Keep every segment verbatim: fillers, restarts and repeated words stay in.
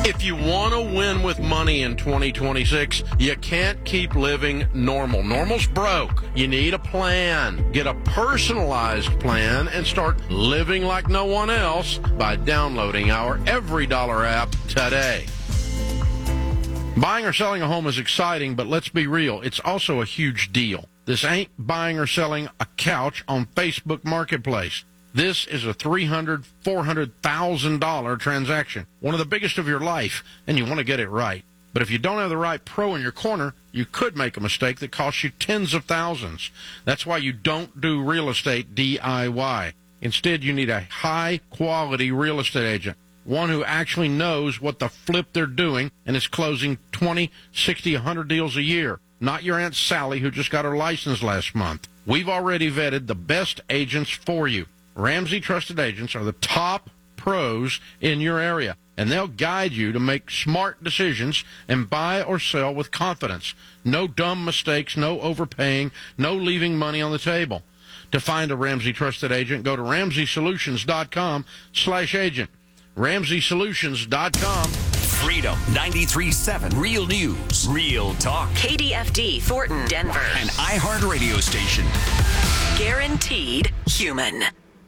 If you want to win with money in twenty twenty-six, you can't keep living normal. Normal's broke. You need a plan. Get a personalized plan and start living like no one else by downloading our Every Dollar app today. Buying or selling a home is exciting, but let's be real, it's also a huge deal. This ain't buying or selling a couch on Facebook Marketplace. This is a three hundred thousand dollars, four hundred thousand dollars transaction, one of the biggest of your life, and you want to get it right. But if you don't have the right pro in your corner, you could make a mistake that costs you tens of thousands. That's why you don't do real estate D I Y. Instead, you need a high-quality real estate agent, one who actually knows what the flip they're doing and is closing twenty, sixty, one hundred deals a year. Not your Aunt Sally who just got her license last month. We've already vetted the best agents for you. Ramsey Trusted Agents are the top pros in your area, and they'll guide you to make smart decisions and buy or sell with confidence. No dumb mistakes, no overpaying, no leaving money on the table. To find a Ramsey Trusted Agent, go to ramsey solutions dot com slash agent. ramsey solutions dot com. Freedom ninety-three point seven, Real News, Real Talk. K D F D, Thornton, Denver. An iHeart radio station. Guaranteed human.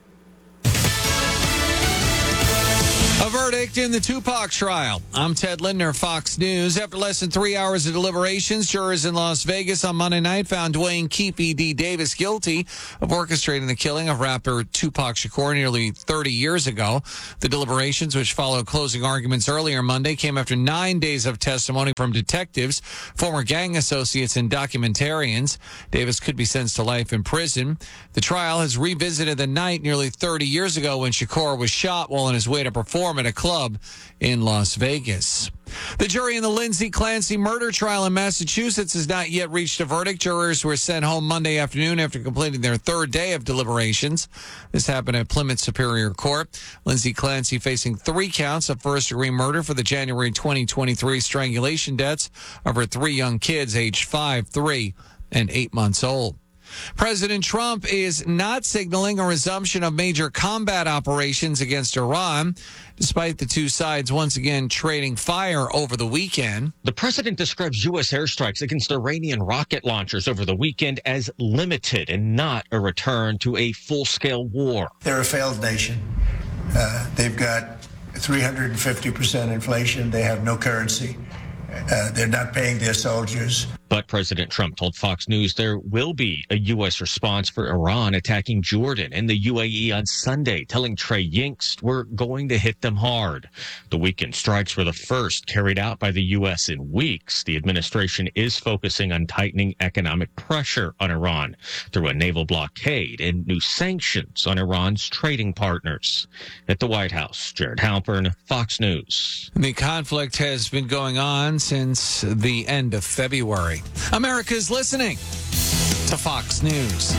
A verdict in the Tupac trial. I'm Ted Lindner, Fox News. After less than three hours of deliberations, jurors in Las Vegas on Monday night found Dwayne Keefe D. Davis guilty of orchestrating the killing of rapper Tupac Shakur nearly thirty years ago. The deliberations, which followed closing arguments earlier Monday, came after nine days of testimony from detectives, former gang associates, and documentarians. Davis could be sentenced to life in prison. The trial has revisited the night nearly thirty years ago when Shakur was shot while on his way to perform at a club in Las Vegas. The jury in the Lindsay Clancy murder trial in Massachusetts has not yet reached a verdict. Jurors were sent home Monday afternoon after completing their third day of deliberations. This happened at Plymouth Superior Court. Lindsay Clancy facing three counts of first-degree murder for the January twenty twenty-three strangulation deaths of her three young kids aged five, three, and eight months old. President Trump is not signaling a resumption of major combat operations against Iran, despite the two sides once again trading fire over the weekend. The president describes U S airstrikes against Iranian rocket launchers over the weekend as limited and not a return to a full-scale war. They're a failed nation. Uh, they've got three hundred fifty percent inflation. They have no currency. Uh, they're not paying their soldiers. But President Trump told Fox News there will be a U S response for Iran attacking Jordan and the U A E on Sunday, telling Trey Yingst we're going to hit them hard. The weekend strikes were the first carried out by the U S in weeks. The administration is focusing on tightening economic pressure on Iran through a naval blockade and new sanctions on Iran's trading partners. At the White House, Jared Halpern, Fox News. The conflict has been going on since the end of February. America's listening to Fox News.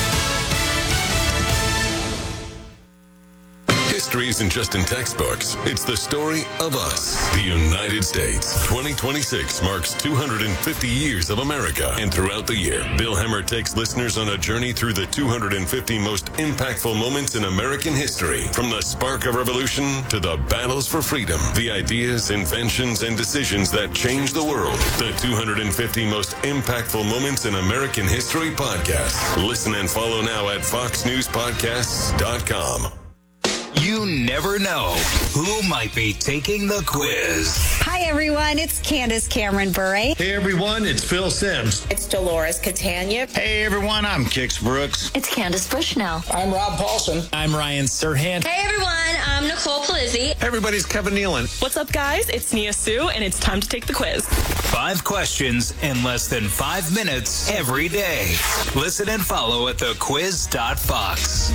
History isn't just in textbooks. It's the story of us, the United States. twenty twenty-six marks two hundred fifty years of America. And throughout the year, Bill Hemmer takes listeners on a journey through the two hundred fifty most impactful moments in American history. From the spark of revolution to the battles for freedom, the ideas, inventions, and decisions that changed the world. The two hundred fifty most impactful moments in American history podcast. Listen and follow now at fox news podcasts dot com. You never know who might be taking the quiz. Hi, everyone. It's Candace Cameron Bure. Hey, everyone. It's Phil Sims. It's Dolores Catania. Hey, everyone. I'm Kix Brooks. It's Candace Bushnell. I'm Rob Paulson. I'm Ryan Serhant. Hey, everyone. I'm Nicole Palizzi. Hey, everybody's Kevin Nealon. What's up, guys? It's Nia Sue, and it's time to take the quiz. Five questions in less than five minutes every day. Listen and follow at the quiz dot fox.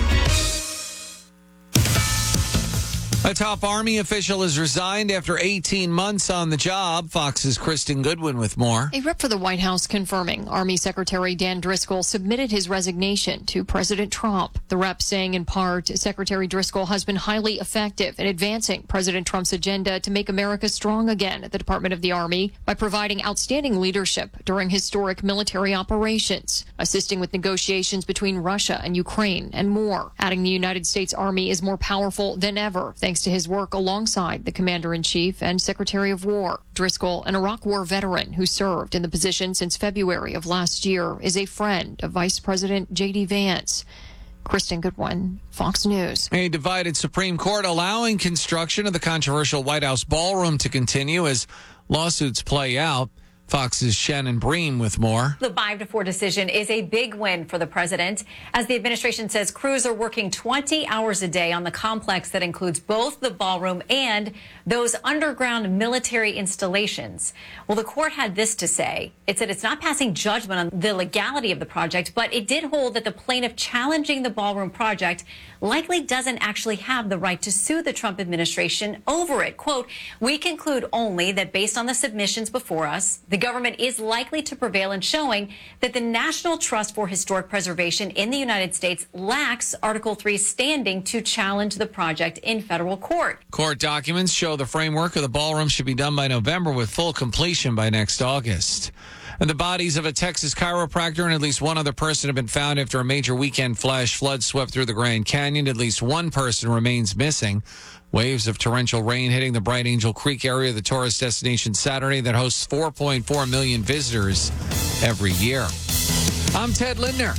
A top Army official has resigned after eighteen months on the job. Fox's Kristen Goodwin with more. A rep for the White House confirming Army Secretary Dan Driscoll submitted his resignation to President Trump. The rep saying in part, Secretary Driscoll has been highly effective in advancing President Trump's agenda to make America strong again at the Department of the Army by providing outstanding leadership during historic military operations, assisting with negotiations between Russia and Ukraine, and more. Adding the United States Army is more powerful than ever thanks thanks to his work alongside the Commander-in-Chief and Secretary of War. Driscoll, an Iraq War veteran who served in the position since February of last year, is a friend of Vice President J D Vance. Kristen Goodwin, Fox News. A divided Supreme Court allowing construction of the controversial White House ballroom to continue as lawsuits play out. Fox's Shannon Bream with more. The five to four decision is a big win for the president, as the administration says crews are working twenty hours a day on the complex that includes both the ballroom and those underground military installations. Well, the court had this to say. It said it's not passing judgment on the legality of the project, but it did hold that the plaintiff challenging the ballroom project likely doesn't actually have the right to sue the Trump administration over it. Quote, we conclude only that based on the submissions before us, the government is likely to prevail in showing that the National Trust for Historic Preservation in the United States lacks Article three standing to challenge the project in federal court. Court documents show the framework of the ballroom should be done by November with full completion by next August. And the bodies of a Texas chiropractor and at least one other person have been found after a major weekend flash flood swept through the Grand Canyon. At least one person remains missing. Waves of torrential rain hitting the Bright Angel Creek area of the tourist destination Saturday that hosts four point four million visitors every year. I'm Ted Lindner.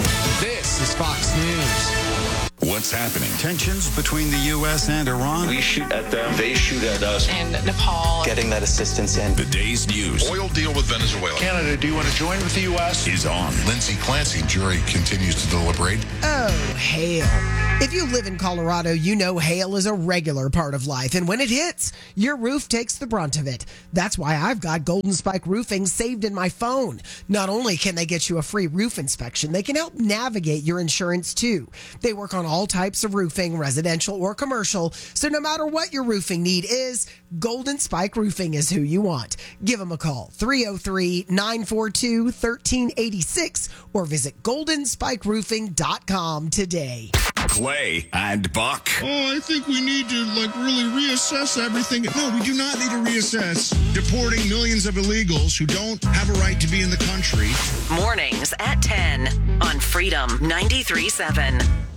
This is Fox News. What's happening? Tensions between the U S and Iran. We shoot at them, they shoot at us. And Nepal. Getting that assistance in. The day's news. Oil deal with Venezuela. Canada, do you want to join with the U S? Is on. Lindsay Clancy, jury continues to deliberate. Oh, hail. If you live in Colorado, you know hail is a regular part of life. And when it hits, your roof takes the brunt of it. That's why I've got Golden Spike Roofing saved in my phone. Not only can they get you a free roof inspection, they can help navigate your insurance too. They work on all types of roofing, residential or commercial. So no matter what your roofing need is, Golden Spike Roofing is who you want. Give them a call, three oh three, nine four two, one three eight six, or visit golden spike roofing dot com today. Clay and Buck. Oh, I think we need to, like, really reassess everything. No, we do not need to reassess deporting millions of illegals who don't have a right to be in the country. Mornings at ten on Freedom ninety-three point seven.